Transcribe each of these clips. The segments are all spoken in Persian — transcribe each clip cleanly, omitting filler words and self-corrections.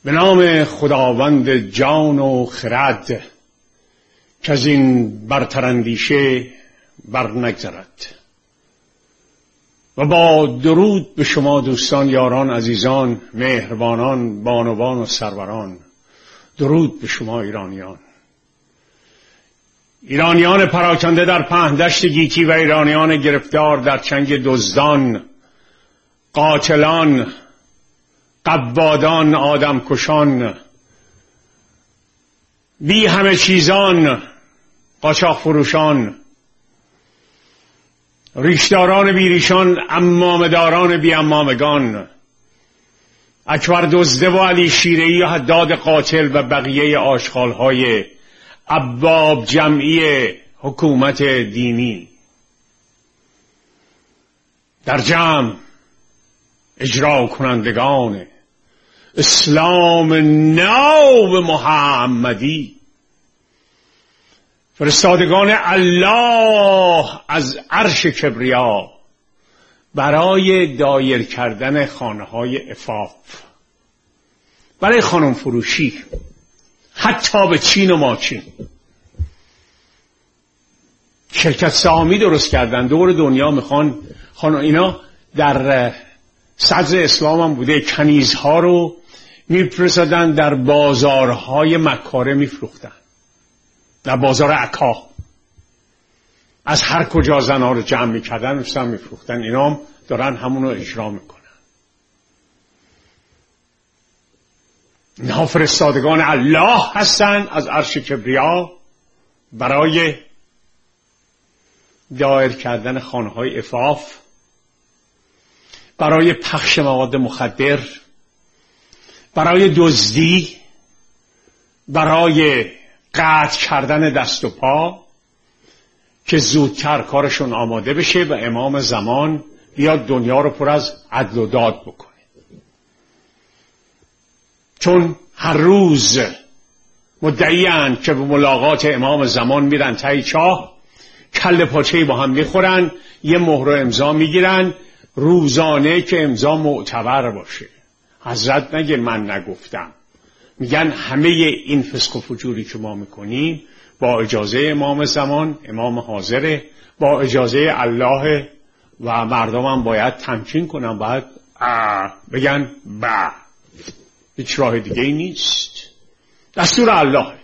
به نام خداوند جان و خرد که از این برتر اندیشه بر نگذرد. و با درود به شما دوستان، یاران، عزیزان، مهربانان، بانوان و سروران. درود به شما ایرانیان پراکنده در پهندشت گیتی و ایرانیان گرفتار در چنگ دزدان، قاتلان، قبادان، آدمکشان، بی همه چیزان، قاچاق فروشان، ریشداران بی ریشان، عمامه‌داران بی عمامگان، اکبر دزده و علی شیره‌ای و حداد قاتل و بقیه آشغال‌های ارباب جمعی حکومت دینی در جمع اجرا کنندگان اسلام نو محمدی، فرستادگان الله از عرش کبریا برای دایر کردن خانه‌های عفاف، برای خانم فروشی، حتی به چین و ماچین. شرکت سهامی درست کردن دور دنیا، میخوان اینا در صدر اسلام هم بوده، کنیزها رو میفرستادن در بازارهای مکاره میفروختن، در بازار عکا از هر کجا زنها رو جمع میکردن میفروختن. اینا هم دارن همونو اجرا میکنن. اینها فرستادگان الله هستن از عرش کبریا برای دایر کردن خانه‌های عفاف، برای پخش مواد مخدر، برای دزدی، برای قطع کردن دست و پا، که زودتر کارشون آماده بشه و امام زمان بیاد دنیا رو پر از عدل و داد بکنه. چون هر روز مدعی‌اند که به ملاقات امام زمان میرن ته چاه، کله پاچه‌ای با هم میخورن، یه مهر و امضا میگیرن، روزانه که امضا معتبر باشه. حضرت نگه من نگفتم، میگن همه این فسق و فجوری که ما میکنیم با اجازه امام زمان، امام حاضره، با اجازه الله و مردم هم باید تمکین کنن، باید بگن با، هیچ راه دیگه ای نیست، دستور الله.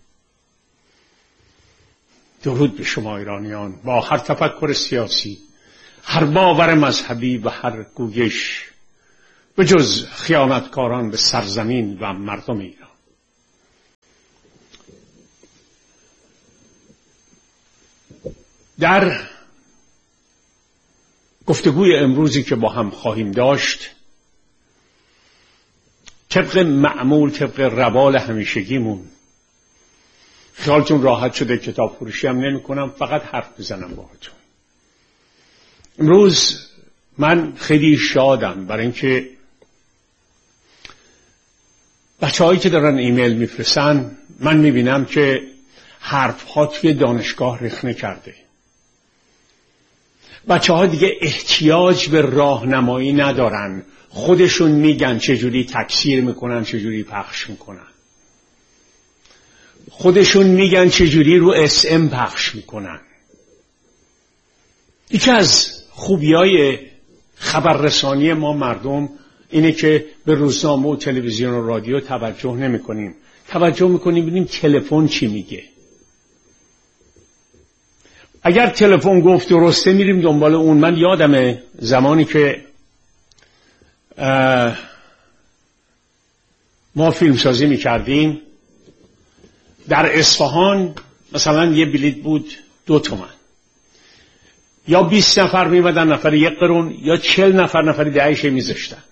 درود به شما ایرانیان، با هر تفکر سیاسی، هر باور مذهبی و هر گویش، به جز خیانتکاران به سرزمین و مردم ایران. در گفتگوی امروزی که با هم خواهیم داشت، طبق معمول، طبق روال همیشگیمون، خیالتون راحت شده، کتاب فروشی هم نمی کنم، فقط حرف بزنم باهاتون. امروز من خیلی شادم برای اینکه بچه‌هایی که دارن ایمیل میفرستن، من میبینم که حرف‌ها توی دانشگاه رخنه کرده. بچه‌ها دیگه احتیاج به راهنمایی ندارن، خودشون میگن چجوری تکثیر میکنن، چجوری پخش میکنن، خودشون میگن چجوری رو SM پخش میکنن. یکی از خوبیای خبررسانی ما مردم اینه که به روزنامه و تلویزیون و رادیو توجه نمی کنیم، توجه میکنیم ببینیم تلفن چی میگه. اگر تلفن گفت درسته میریم دنبال اون. من یادمه زمانی که ما فیلمسازی میکردیم در اصفهان، مثلا یه بلیط بود 2 تومن، یا 20 نفر میمدن نفر 1 قرون، یا 40 نفر نفری 10 میذاشتن.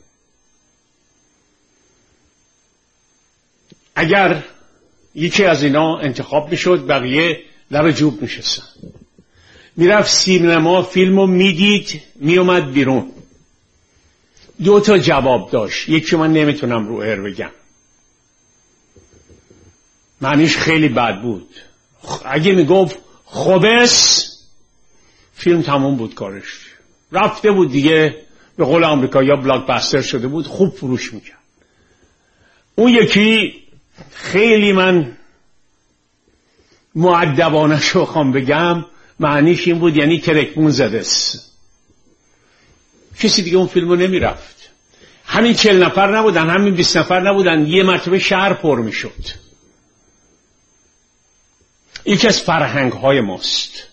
اگر یکی از اینا انتخاب میشد، بقیه لب جوب میشستن. میرفت سینما، فیلمو میدید، میومد بیرون. 2 تا جواب داشت، یکی من نمیتونم رو ایر بگم، معنیش خیلی بد بود. اگه میگفت خبس، فیلم تموم بود، کارش رفته بود دیگه، به قول آمریکا یا بلاک بستر شده بود، خوب فروش میکرد. اون یکی خیلی من مؤدبانه شو خوام بگم، معنیش این بود یعنی ترکمون زده است. کسی دیگه اون فیلمو نمی رفت. همین 40 نفر نبودن، همین 20 نفر نبودن، یه مرتبه شهر پر می شد. یکی از فرهنگ های ماست.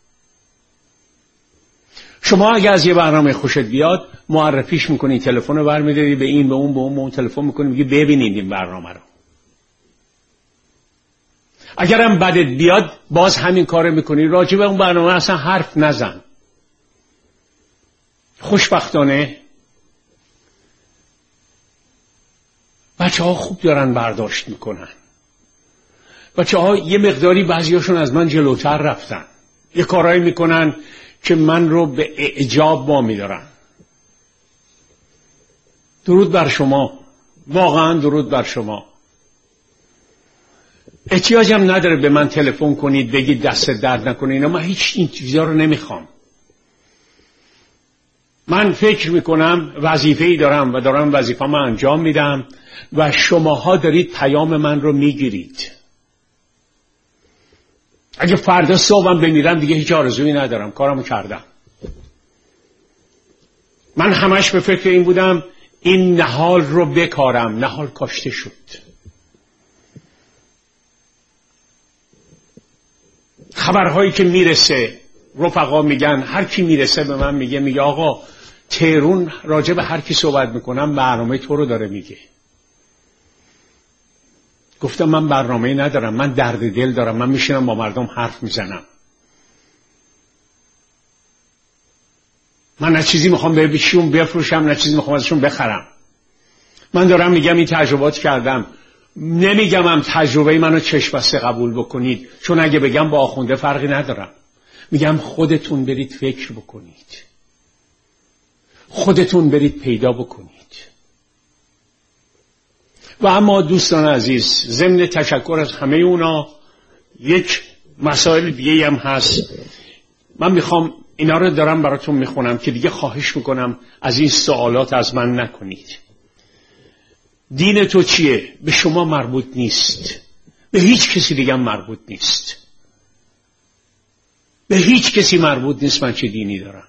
شما اگه از یه برنامه خوشت بیاد معرفیش میکنی، تلفن رو برمی‌داری به این به اون تلفن میکنی، میگی ببینید این برنامه رو. اگرم بدت بیاد باز همین کارو میکنی، راجع به اون برنامه اصلا حرف نزن. خوشبختانه بچه‌ها خوب دارن برداشت میکنن. بچه‌ها یه مقداری بعضیاشون از من جلوتر رفتن، یه کارایی میکنن که من رو به اعجاب وامی دارن. درود بر شما، واقعا درود بر شما. احتیاجم نداره به من تلفن کنید بگید دست درد نکنه، اینا من هیچ این چیزا رو نمیخوام. من فکر میکنم وظیفه‌ای دارم و دارم وظیفه‌مو انجام میدم و شماها دارید پیام من رو میگیرید. اگه فردا صبحم بمیرم دیگه هیچ آرزویی ندارم، کارمو کردم. من همش به فکر این بودم این نهال رو بکارم، نهال کاشته شد. خبرهایی که میرسه، رفقا میگن، هر کی میرسه به من میگه آقا تهرون راجع به هر کی صحبت میکنم برنامه تو رو داره میگه. گفتم من برنامه‌ای ندارم، من درد دل دارم، من میشینم با مردم حرف میزنم. من نه چیزی میخوام بهشون بفروشم، نه چیزی میخوام ازشون بخرم. من دارم میگم این تجربات کردم. نمیگم هم تجربه منو چشم بسته قبول بکنید، چون اگه بگم با آخونده فرقی ندارم. میگم خودتون برید فکر بکنید، خودتون برید پیدا بکنید. و اما دوستان عزیز، ضمن تشکر از همه اونا یک مسائل دیگه هم هست. من میخوام اینا رو دارم براتون میخونم که دیگه خواهش میکنم از این سوالات از من نکنید. دین تو چیه؟ به شما مربوط نیست، به هیچ کسی دیگه مربوط نیست، به هیچ کسی مربوط نیست من چه دینی دارم.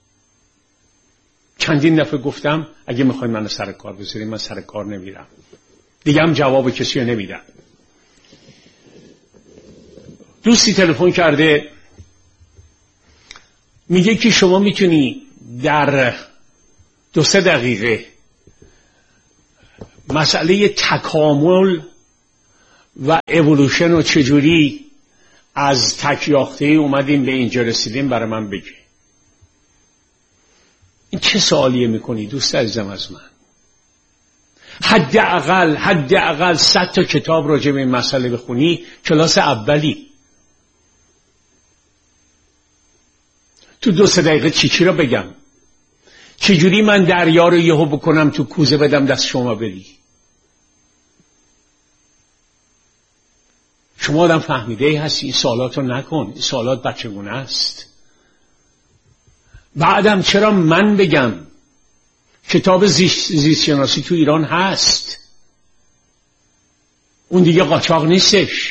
چندین دفعه گفتم اگه میخواین منو سر کار بذارین من سر کار نمیرم، دیگه هم جواب کسی رو نمیدم. دوستی تلفن کرده میگه که شما میتونی در 2-3 دقیقه مسئله تکامل و اِوولوشن و چجوری از تکیاخته اومدیم به اینجا رسیدیم برای من بگی. این چه سوالیه میکنی دوست عزیزم از من؟ حداقل 100 تا کتاب راجع به این مسئله بخونی، کلاس اولی. تو 2-3 دقیقه چی را بگم؟ چجوری من دریا رو یهو بکنم تو کوزه بدم دست شما بری؟ شما آدم فهمیده هستی، این سوالات رو نکن، این سوالات بچگونه است. بعدم چرا من بگم؟ کتاب زیست شناسی تو ایران هست، اون دیگه قاچاق نیستش.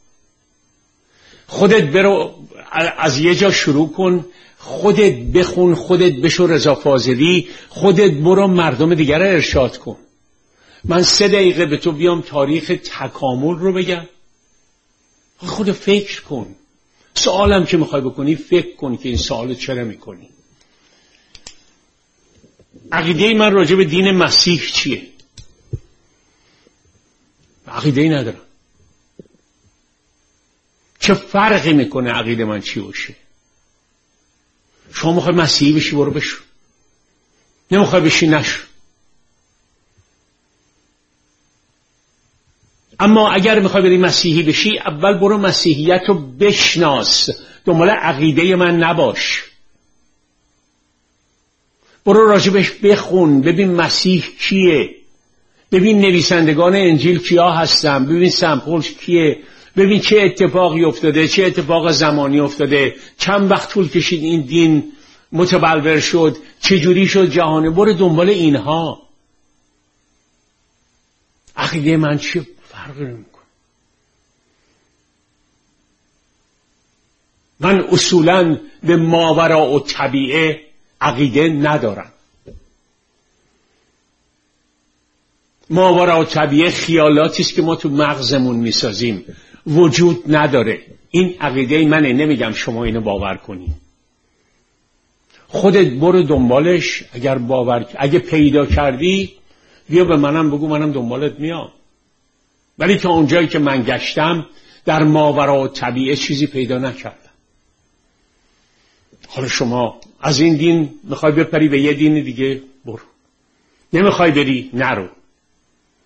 خودت برو از یه جا شروع کن، خودت بخون، خودت بشو رضا فاضلی، خودت برو مردم دیگر رو ارشاد کن. من 3 دقیقه به تو بیام تاریخ تکامل رو بگم؟ خودت فکر کن. سوالم که میخوای بکنی فکر کن که این سوالو چرا میکنی. عقیده من راجع به دین مسیح چیه؟ عقیده ندارم. چه فرقی میکنه عقیده من چی باشه؟ شما میخوای مسیحی بشی برو بشو، نمیخوای بشی نشو. اما اگر میخوای بری مسیحی بشی اول برو مسیحیت رو بشناس، دنبال عقیده من نباش. برو راجبش بخون، ببین مسیح کیه، ببین نویسندگان انجیل کیا هستن، ببین سمپل کیه، ببین چه اتفاقی افتاده، چه اتفاق زمانی افتاده، چند وقت طول کشید این دین متبلور شد، چه جوری شد جهانه. برو دنبال اینها. عقیده من چه فرقی نمیکنه. من اصولاً به ماوراء الطبیعه عقیده ندارم. ماوراء الطبیعه خیالاتی است که ما تو مغزمون میسازیم، وجود نداره. این عقیده منه، نمیگم شما اینو باور کنی. خودت برو دنبالش، اگه پیدا کردی بیا به منم بگو، منم دنبالت میام. ولی تا اونجایی که من گشتم در ماوراء الطبیعه چیزی پیدا نکردم. حالا شما از این دین میخوای بپری به یه دین دیگه، برو. نمیخوای بری، نرو.